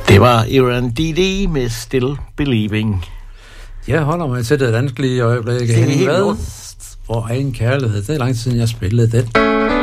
Det var Aaron D.D. med Still Believing. Jeg holder mig til det vanskelige øjeblik. Henning Hvad? Hvor egen kærlighed. Det er lang tid siden, jeg spillede den.